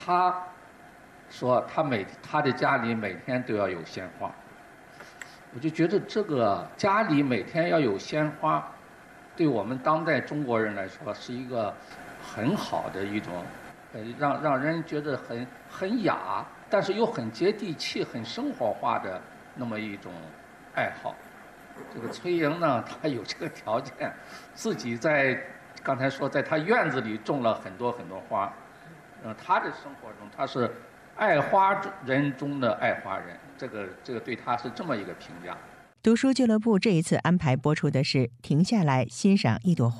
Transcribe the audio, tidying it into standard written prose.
他说他的家里每天都要有鲜花，我就觉得这个家里每天要有鲜花，对我们当代中国人来说是一个很好的一种，让人觉得很雅，但是又很接地气、很生活化的那么一种爱好。这个崔莹呢，她有这个条件，自己刚才说在她院子里种了很多很多花，她的生活中她是爱花人中的爱花人，这个对她是这么一个评价。 读书俱乐部这一次安排播出的是《停下来欣赏一朵花》。